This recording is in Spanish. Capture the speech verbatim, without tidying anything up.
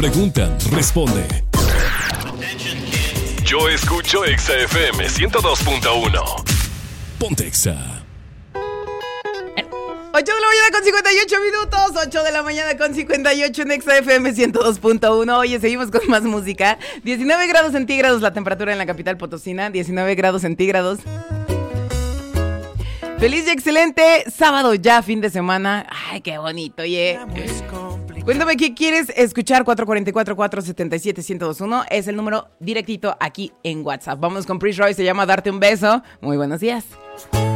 Preguntan, responde. Yo escucho Exa F M ciento dos punto uno. Ponte Exa. ocho de la mañana con cincuenta y ocho minutos, ocho de la mañana con cincuenta y ocho en Exa F M ciento dos punto uno. Oye, seguimos con más música. diecinueve grados centígrados la temperatura en la capital potosina, diecinueve grados centígrados. Feliz y excelente sábado ya, fin de semana. Ay, qué bonito, oye. Cuéntame qué quieres escuchar. Cuatro cuatro cuatro, cuatro siete siete, uno cero dos uno es el número directito aquí en WhatsApp. Vamos con Prince Royce, se llama Darte un Beso. Muy buenos días.